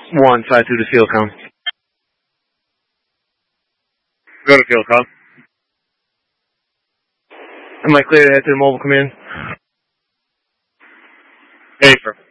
152 to field com. Go to field com. Am I clear to head to the mobile command? Hey, sir.